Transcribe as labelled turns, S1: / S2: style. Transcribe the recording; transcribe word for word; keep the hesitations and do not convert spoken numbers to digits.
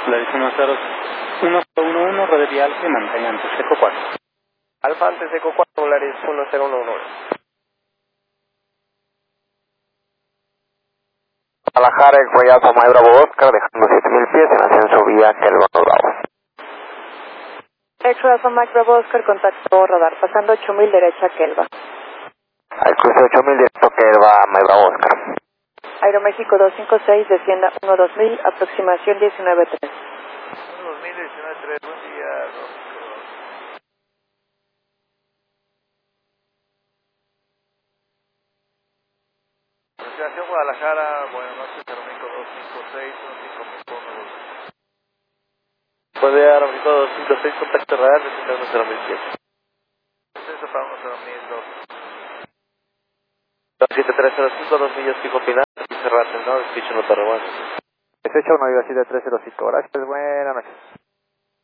S1: La uno cero uno uno uno, red vial que mantenga ante Seco cuatro.
S2: Alfa ante Seco cuatro, Polaris uno cero uno uno. Guadalajara, el Guayazo, Mike Bravo Oscar, dejando siete mil pies en ascenso vía Kelvin Bravo.
S3: Exo Alfa Mike Bravo Oscar, contacto radar, pasando ocho mil derecha Kelva.
S2: Al cruce ocho mil directo Kelva, Mike Bravo Oscar.
S3: Aeroméxico doscientos cincuenta y seis, descienda uno dos mil, aproximación diecinueve tres.
S2: uno dos mil, diecinueve tres, buen día, dos. Aproximación Guadalajara, buenas noches, Aeroméxico doscientos cincuenta y seis, uno cinco uno dos. Puede dar Aeroméxico doscientos cincuenta y seis, contacto radar, desciende uno cero mil pies. Descenso para uno cero mil dos. siete tres cero cinco, dos millas pico final, cerrate, ¿no? Despicho no te revuelve. dieciocho uno siete tres cero cinco, gracias, buena